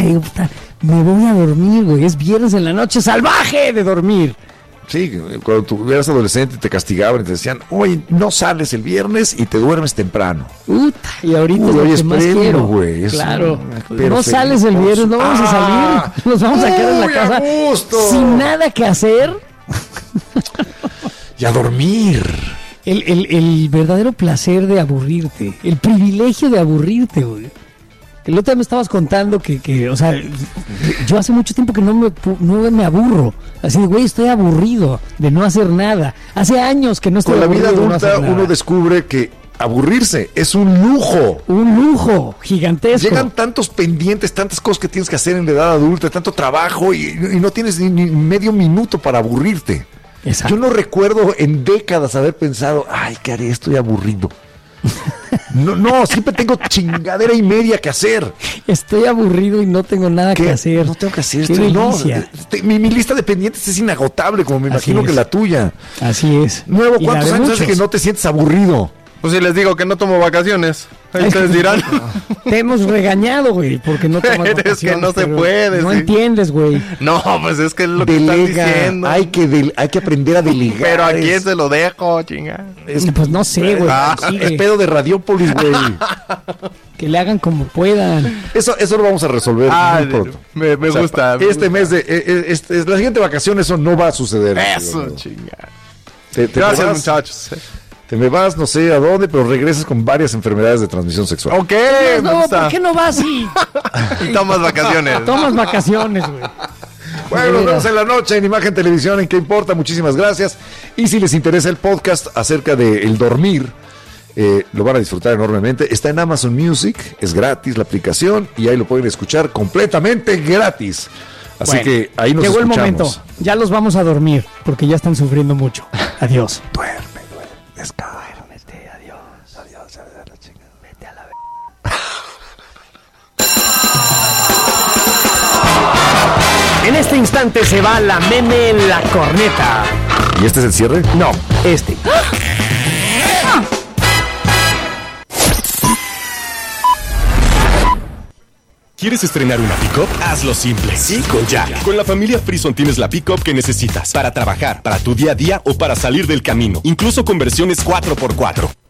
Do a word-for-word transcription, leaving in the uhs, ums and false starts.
ay, puta, me voy a dormir, güey, es viernes en la noche salvaje de dormir. Sí, cuando tú eras adolescente te castigaban y te decían, oye, no sales el viernes y te duermes temprano. Puta, y ahorita Uy, es lo hoy que es más premio, quiero. güey, es Claro, un- no pero sales el feliz. viernes, no vamos Ah, a salir, nos vamos a quedar en la uy, a casa gusto. sin nada que hacer. Y a dormir. El, el, el verdadero placer de aburrirte, el privilegio de aburrirte, güey. El otro día me estabas contando que, que, o sea, yo hace mucho tiempo que no me, pu- no me aburro. Así de, güey, estoy aburrido de no hacer nada. Hace años que no estoy Con la aburrido vida de no adulta hacer nada. uno descubre que aburrirse es un lujo. Un lujo gigantesco. Llegan tantos pendientes, tantas cosas que tienes que hacer en la edad adulta, tanto trabajo y, y no tienes ni, ni medio minuto para aburrirte. Exacto. Yo no recuerdo en décadas haber pensado, ay, ¿qué haré? Estoy aburrido. No, no, siempre tengo chingadera y media que hacer. Estoy aburrido y no tengo nada ¿Qué? que hacer. No tengo que hacer Qué esto. No, delicia. te- mi, mi lista de pendientes es inagotable, como me Así imagino es. que la tuya. Así es. Nuevo, Y la ¿cuántos de años hace muchos. que no te sientes aburrido? Pues si les digo que no tomo vacaciones, ahí ustedes dirán. Te hemos regañado, güey, porque no tomas Pero es que vacaciones, no se pero puede, No sí. entiendes, güey. No, pues es que es lo que están Delega, diciendo. hay que, del- hay que aprender a delegar. Pero a quién es, se lo dejo, chinga. es- Pues no sé, güey. Ah, sigue. es pedo de Radiópolis, güey. Que le hagan como puedan. Eso, eso lo vamos a resolver Ah, muy pronto. me, me O sea, gusta. me Este gusta. mes de eh, eh, este, la siguiente vacación eso no va a suceder. Eso, Te, chinga. te Gracias, vas, muchachos. Te me vas, no sé a dónde, pero regresas con varias enfermedades de transmisión sexual. Ok, me No, gusta. ¿por qué no vas y Y tomas vacaciones. tomas vacaciones, güey? Bueno, nos vemos en la noche en Imagen Televisión, en qué importa. Muchísimas gracias. Y si les interesa el podcast acerca de el dormir, eh, lo van a disfrutar enormemente. Está en Amazon Music, es gratis la aplicación y ahí lo pueden escuchar completamente gratis. Así Bueno, que ahí nos llegó escuchamos. el momento. Ya los vamos a dormir porque ya están sufriendo mucho. Adiós. Duerme, duerme, descansa. Duérmete, adiós. Adiós, adiós, la chingada. Vete a la En este instante se va la meme en la corneta. ¿Y este es el cierre? No, este. ¿Quieres estrenar una pick-up? Hazlo simple. Sí, con Jack. Con la familia Frison tienes la pick-up que necesitas para trabajar, para tu día a día o para salir del camino. Incluso con versiones cuatro por cuatro.